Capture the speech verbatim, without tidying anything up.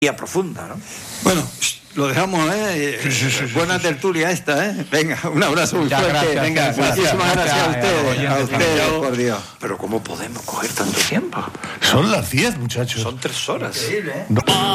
profunda, ¿no? Bueno, lo dejamos, ¿eh? Sí, sí, sí, Buena sí, tertulia sí. esta, ¿eh? Venga, un abrazo muy fuerte. Gracias, Venga, gracias, muchísimas gracias, gracias a ustedes. A ustedes, por Dios. Pero ¿cómo podemos coger tanto tiempo? Son las diez, muchachos. Son tres horas. Increíble, ¿eh?